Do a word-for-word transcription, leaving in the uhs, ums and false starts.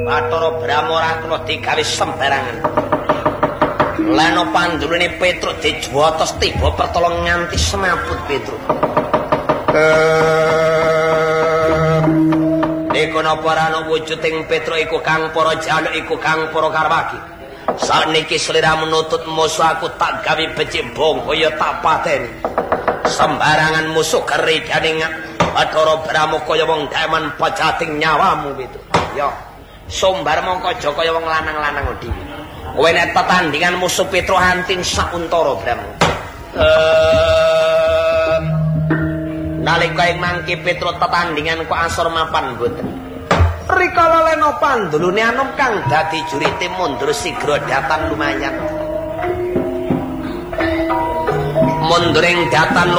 Bathara Brahma ora kena digawe sembarangan. Leno pandulune Petruk dijwotos tiba pertolong nganti semaput Petruk. Ikono para ana wujuding Petruk iku kang para jaluk iku kang para karwagi. Saniki selira menutut musuh aku tak gawe becik bongko ya tak pateni. Sembarangan musuh keridane Bathara Brahma kaya wong daman pajating nyawamu itu. Ya. Sombar mongko aja kaya wong lanang-lanang dhewe. Kowe nek tetandingan musuh Petruk hantin sauntara Brahma. Eh nalika ing mangke Petruk tetandingan kok asor mapan mboten. Rikala lena pandulune anom kang dadi jurite mundur sigra datan lumayan. Munduring datan